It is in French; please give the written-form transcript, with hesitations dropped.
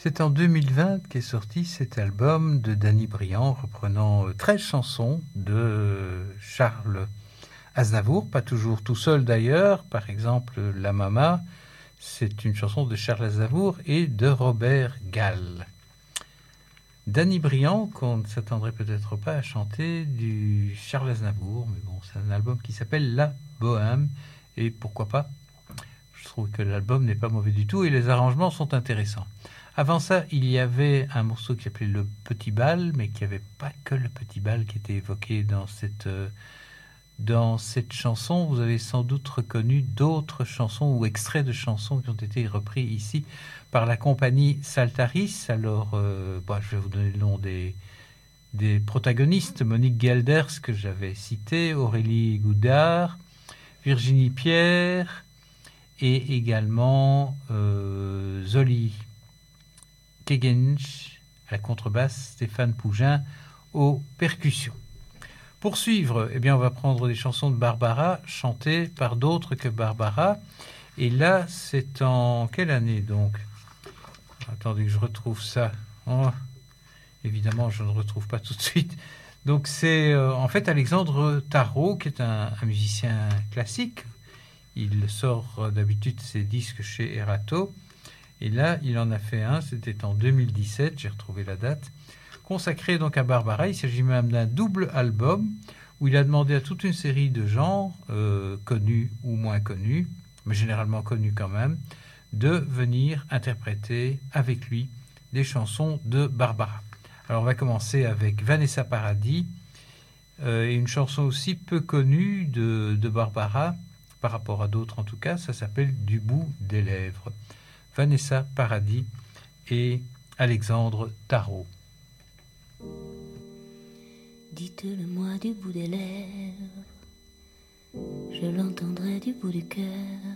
C'est en 2020 qu'est sorti cet album de Danny Briand, reprenant 13 chansons de Charles Aznavour, pas toujours tout seul d'ailleurs. Par exemple, La Mama, c'est une chanson de Charles Aznavour et de Robert Gall. Danny Briand, qu'on ne s'attendrait peut-être pas à chanter du Charles Aznavour, mais bon, c'est un album qui s'appelle La Bohème, et pourquoi pas. Je trouve que l'album n'est pas mauvais du tout et les arrangements sont intéressants. Avant ça, il y avait un morceau qui s'appelait Le Petit Bal, mais qui n'avait pas que le Petit Bal qui était évoqué dans cette chanson. Vous avez sans doute reconnu d'autres chansons ou extraits de chansons qui ont été repris ici par la compagnie Saltaris. Alors, je vais vous donner le nom des protagonistes. Monique Gelders, que j'avais cité, Aurélie Goudard, Virginie Pierre et également Zoli Kegench à la contrebasse, Stéphane Pougin aux percussions. Pour suivre, on va prendre des chansons de Barbara chantées par d'autres que Barbara. Et là, c'est en quelle année donc? Attendez que je retrouve ça. Oh, évidemment, je ne retrouve pas tout de suite. Donc c'est en fait Alexandre Tarot, qui est un musicien classique. Il sort d'habitude ses disques chez Erato. Et là, il en a fait un, c'était en 2017, j'ai retrouvé la date, consacré donc à Barbara. Il s'agit même d'un double album où il a demandé à toute une série de gens, connus ou moins connus, mais généralement connus quand même, de venir interpréter avec lui des chansons de Barbara. Alors on va commencer avec Vanessa Paradis, et une chanson aussi peu connue de Barbara, par rapport à d'autres en tout cas, ça s'appelle Du bout des lèvres. Vanessa Paradis et Alexandre Tarot. Dites-le-moi du bout des lèvres, je l'entendrai du bout du cœur.